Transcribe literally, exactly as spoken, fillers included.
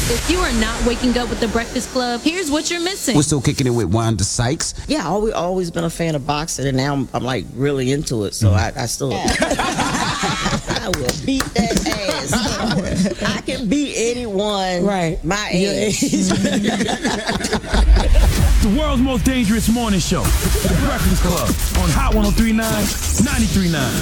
If you are not waking up with the Breakfast Club, here's what you're missing. We're still kicking it with Wanda Sykes. Yeah, I always, always been a fan of boxing, and now I'm, I'm like really into it. So I, I still, I will beat that ass. I can beat anyone, right? My age. The world's most dangerous morning show, The Breakfast Club, on Hot one oh three point nine, ninety-three point nine.